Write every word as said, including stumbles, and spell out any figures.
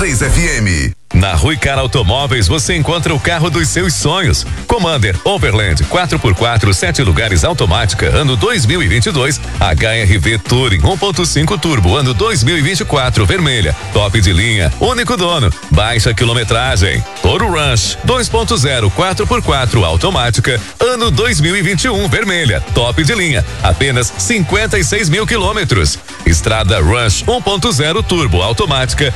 três F M. Na Rui Cara Automóveis você encontra o carro dos seus sonhos. Commander Overland quatro por quatro, sete lugares automática, ano dois mil e vinte e dois. H R V Touring um ponto cinco turbo, ano dois mil e vinte e quatro, vermelha. Top de linha, único dono, baixa quilometragem. Toro Rush dois ponto zero, quatro por quatro automática, ano dois mil e vinte e um, vermelha. Top de linha, apenas cinquenta e seis mil quilômetros. Estrada Rush um ponto zero turbo automática,